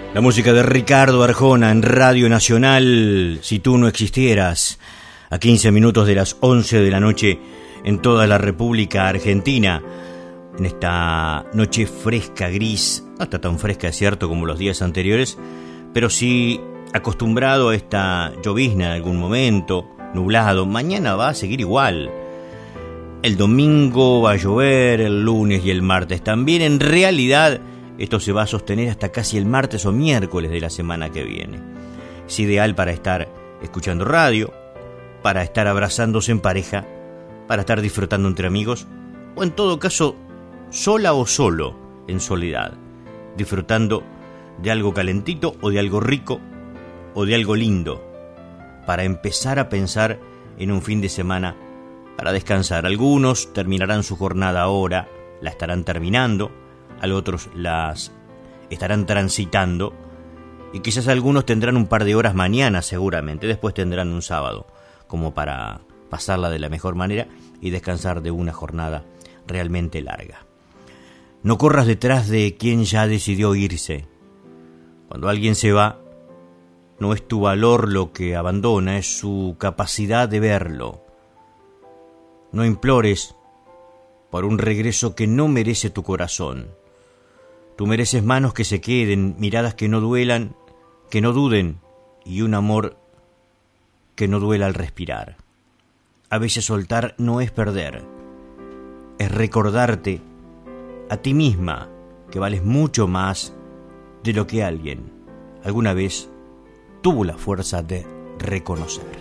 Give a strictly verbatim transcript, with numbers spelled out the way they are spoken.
La música de Ricardo Arjona en Radio Nacional, Si tú no existieras, a quince minutos de las once de la noche en toda la República Argentina, en esta noche fresca, gris, no está tan fresca, es cierto, como los días anteriores, pero sí acostumbrado a esta llovizna en algún momento, nublado. Mañana va a seguir igual. El domingo va a llover, el lunes y el martes también. En realidad, esto se va a sostener hasta casi el martes o miércoles de la semana que viene. Es ideal para estar escuchando radio, para estar abrazándose en pareja, para estar disfrutando entre amigos, o en todo caso, sola o solo, en soledad, disfrutando de algo calentito o de algo rico o de algo lindo, para empezar a pensar en un fin de semana para descansar. Algunos terminarán su jornada ahora, la estarán terminando, a otros las estarán transitando, y quizás algunos tendrán un par de horas mañana seguramente, después tendrán un sábado como para pasarla de la mejor manera y descansar de una jornada realmente larga. No corras detrás de quien ya decidió irse. Cuando alguien se va, no es tu valor lo que abandona, es su capacidad de verlo. No implores por un regreso que no merece tu corazón. Tú mereces manos que se queden, miradas que no duelan, que no duden, y un amor que no duela al respirar. A veces soltar no es perder, es recordarte a ti misma que vales mucho más de lo que alguien alguna vez tuvo la fuerza de reconocer.